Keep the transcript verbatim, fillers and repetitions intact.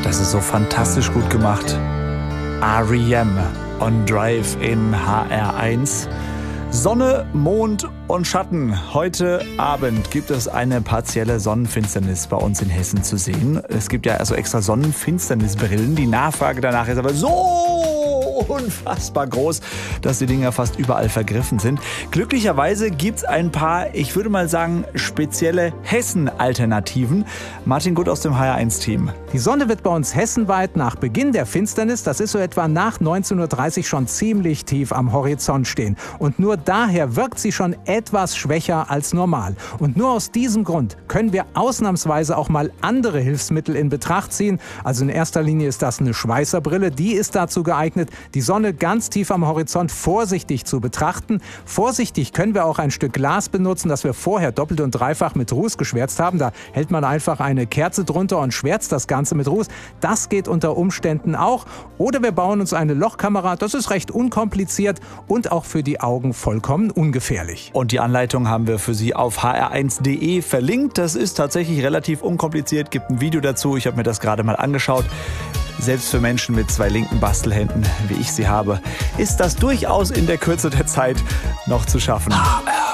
Das ist so fantastisch gut gemacht. R E M on Drive in H R eins. Sonne, Mond und Schatten. Heute Abend gibt es eine partielle Sonnenfinsternis bei uns in Hessen zu sehen. Es gibt ja also extra Sonnenfinsternisbrillen. Die Nachfrage danach ist aber so unfassbar groß, dass die Dinger fast überall vergriffen sind. Glücklicherweise gibt es ein paar, ich würde mal sagen, spezielle Hessen-Alternativen. Martin Gut aus dem H R eins Team. Die Sonne wird bei uns hessenweit nach Beginn der Finsternis, das ist so etwa nach neunzehn Uhr dreißig, schon ziemlich tief am Horizont stehen. Und nur daher wirkt sie schon etwas schwächer als normal. Und nur aus diesem Grund können wir ausnahmsweise auch mal andere Hilfsmittel in Betracht ziehen. Also in erster Linie ist das eine Schweißerbrille. Die ist dazu geeignet, die Sonne ganz tief am Horizont vorsichtig zu betrachten. Vorsichtig können wir auch ein Stück Glas benutzen, das wir vorher doppelt und dreifach mit Ruß geschwärzt haben. Da hält man einfach eine Kerze drunter und schwärzt das Ganze mit Ruß. Das geht unter Umständen auch. Oder wir bauen uns eine Lochkamera. Das ist recht unkompliziert und auch für die Augen vollkommen ungefährlich. Und die Anleitung haben wir für Sie auf h r eins punkt d e verlinkt. Das ist tatsächlich relativ unkompliziert. Gibt ein Video dazu. Ich habe mir das gerade mal angeschaut. Selbst für Menschen mit zwei linken Bastelhänden, wie ich sie habe, ist das durchaus in der Kürze der Zeit noch zu schaffen.